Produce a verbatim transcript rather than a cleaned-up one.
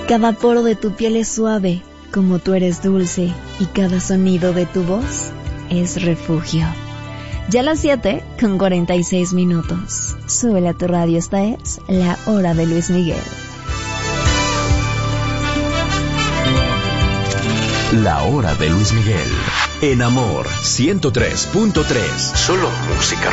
Cada poro de tu piel es suave, como tú eres dulce, y cada sonido de tu voz es refugio. Ya a las siete con cuarenta y seis minutos. Súbele a tu radio, esta es La Hora de Luis Miguel. La Hora de Luis Miguel. En Amor ciento tres punto tres. Solo música